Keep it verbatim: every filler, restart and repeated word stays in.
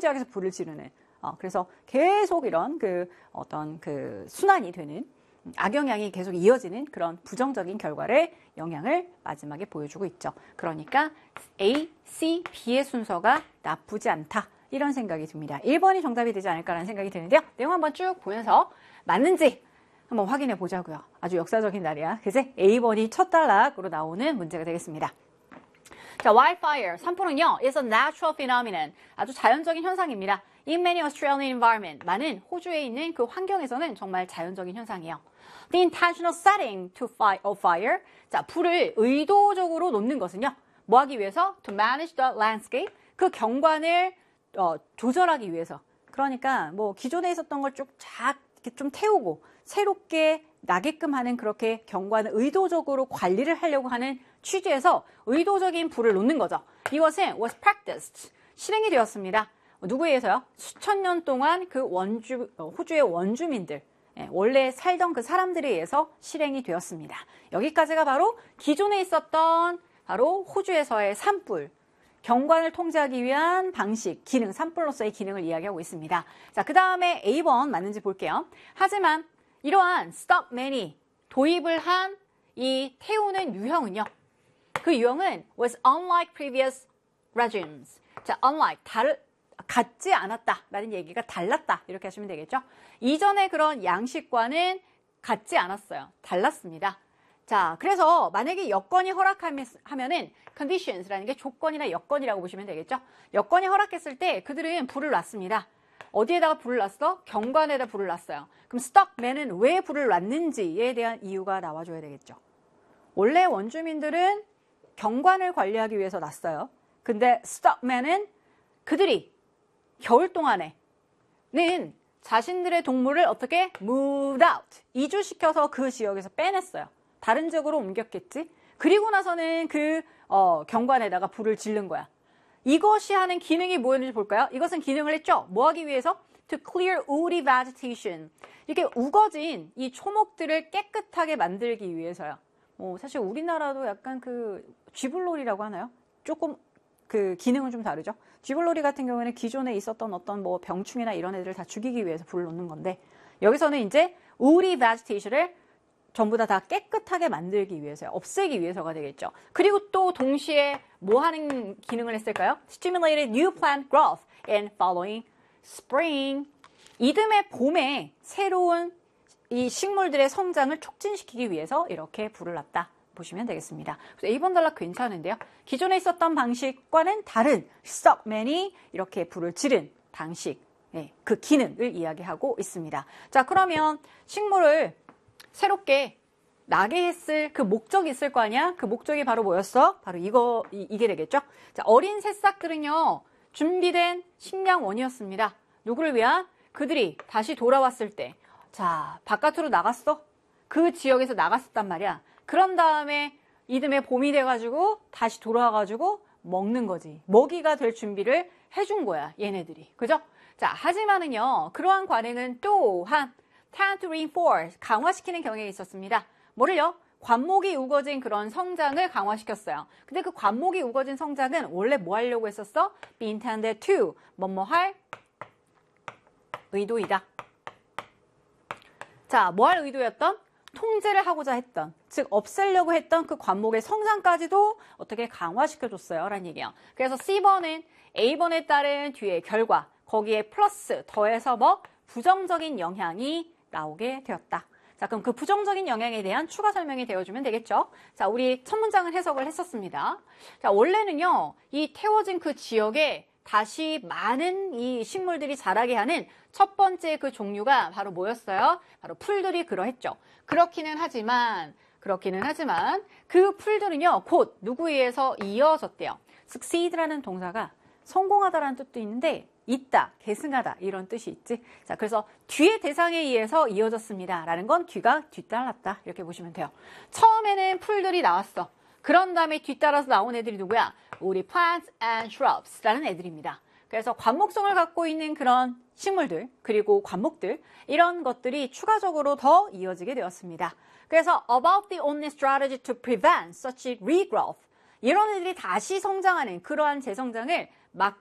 지역에서 불을 지르는. 어, 그래서 계속 이런 그 어떤 그 순환이 되는 악영향이 계속 이어지는 그런 부정적인 결과를 영향을 마지막에 보여주고 있죠. 그러니까 A, C, B의 순서가 나쁘지 않다. 이런 생각이 듭니다. 일 번이 정답이 되지 않을까라는 생각이 드는데요. 내용 한번 쭉 보면서 맞는지 한번 확인해 보자고요. 아주 역사적인 날이야. 그지? A 번이 첫 단락으로 나오는 문제가 되겠습니다. 자, wildfire 산불은요, is a natural phenomenon. 아주 자연적인 현상입니다. In many Australian environment. 많은 호주에 있는 그 환경에서는 정말 자연적인 현상이에요. The intentional setting to fight a fire. 자, 불을 의도적으로 놓는 것은요, 뭐 하기 위해서? To manage the landscape. 그 경관을 어, 조절하기 위해서. 그러니까 뭐 기존에 있었던 걸 쭉 쫙 이렇게 좀 태우고 새롭게 나게끔 하는 그렇게 경관을 의도적으로 관리를 하려고 하는 취지에서 의도적인 불을 놓는 거죠. 이것은 was practiced. 실행이 되었습니다. 누구에 의해서요? 수천 년 동안 그 원주, 호주의 원주민들, 예, 원래 살던 그 사람들에 의해서 실행이 되었습니다. 여기까지가 바로 기존에 있었던 바로 호주에서의 산불, 경관을 통제하기 위한 방식, 기능, 산불로서의 기능을 이야기하고 있습니다. 자, 그 다음에 A 번 맞는지 볼게요. 하지만 이러한 stop many, 도입을 한 이 태우는 유형은요. 그 유형은 was unlike previous regimes. 자, unlike, 다르, 같지 않았다라는 얘기가 달랐다. 이렇게 하시면 되겠죠. 이전의 그런 양식과는 같지 않았어요. 달랐습니다. 자, 그래서 만약에 여건이 허락하면은 conditions라는 게 조건이나 여건이라고 보시면 되겠죠. 여건이 허락했을 때 그들은 불을 놨습니다. 어디에다가 불을 놨어? 경관에다 불을 놨어요. 그럼 스톡맨은 왜 불을 놨는지에 대한 이유가 나와줘야 되겠죠. 원래 원주민들은 경관을 관리하기 위해서 놨어요. 근데 스톡맨은 그들이 겨울 동안에는 자신들의 동물을 어떻게 moved out, 이주시켜서 그 지역에서 빼냈어요. 다른 지역으로 옮겼겠지. 그리고 나서는 그 어, 경관에다가 불을 지른 거야. 이것이 하는 기능이 뭐였는지 볼까요? 이것은 기능을 했죠. 뭐 하기 위해서? To clear woody vegetation. 이렇게 우거진 이 초목들을 깨끗하게 만들기 위해서요. 어, 사실 우리나라도 약간 그 쥐불놀이라고 하나요? 조금 그 기능은 좀 다르죠. 쥐불놀이 같은 경우에는 기존에 있었던 어떤 뭐 병충이나 이런 애들을 다 죽이기 위해서 불을 놓는 건데 여기서는 이제 woody vegetation을 전부 다 다 깨끗하게 만들기 위해서요. 없애기 위해서가 되겠죠. 그리고 또 동시에 뭐 하는 기능을 했을까요? Stimulated new plant growth in following spring. 이듬해 봄에 새로운 이 식물들의 성장을 촉진시키기 위해서 이렇게 불을 놨다. 보시면 되겠습니다. 그래서 A 번 단락 괜찮은데요. 기존에 있었던 방식과는 다른 스톡맨이 이렇게 불을 지른 방식, 네, 그 기능을 이야기하고 있습니다. 자, 그러면 식물을 새롭게 나게 했을 그 목적이 있을 거 아니야? 그 목적이 바로 뭐였어? 바로 이거, 이, 이게 되겠죠? 자, 어린 새싹들은요, 준비된 식량원이었습니다. 누구를 위한? 그들이 다시 돌아왔을 때, 자, 바깥으로 나갔어? 그 지역에서 나갔었단 말이야. 그런 다음에 이듬해 봄이 돼가지고 다시 돌아와가지고 먹는 거지. 먹이가 될 준비를 해준 거야, 얘네들이. 그죠? 자, 하지만은요, 그러한 관행은 또한 tend to reinforce, 강화시키는 경향이 있었습니다. 뭐를요? 관목이 우거진 그런 성장을 강화시켰어요. 근데 그 관목이 우거진 성장은 원래 뭐 하려고 했었어? be intended to, 뭐뭐 할 의도이다. 자, 뭐 할 의도였던? 통제를 하고자 했던, 즉 없애려고 했던 그 관목의 성장까지도 어떻게 강화시켜줬어요 라는 얘기예요. 그래서 C 번은 A 번에 따른 뒤에 결과, 거기에 플러스 더해서 뭐 부정적인 영향이 나오게 되었다. 자, 그럼 그 부정적인 영향에 대한 추가 설명이 되어주면 되겠죠. 자, 우리 첫 문장은 해석을 했었습니다. 자, 원래는요, 이 태워진 그 지역에 다시 많은 이 식물들이 자라게 하는 첫 번째 그 종류가 바로 뭐였어요? 바로 풀들이 그러했죠. 그렇기는 하지만, 그렇기는 하지만 그 풀들은요, 곧 누구에 의해서 이어졌대요. succeed라는 동사가 성공하다라는 뜻도 있는데 있다, 계승하다 이런 뜻이 있지. 자, 그래서 뒤의 대상에 의해서 이어졌습니다. 라는 건 뒤가 뒤따랐다 이렇게 보시면 돼요. 처음에는 풀들이 나왔어. 그런 다음에 뒤따라서 나온 애들이 누구야? 우리 plants and shrubs 라는 애들입니다. 그래서 관목성을 갖고 있는 그런 식물들 그리고 관목들 이런 것들이 추가적으로 더 이어지게 되었습니다. 그래서 about the only strategy to prevent such regrowth, 이런 애들이 다시 성장하는 그러한 재성장을 막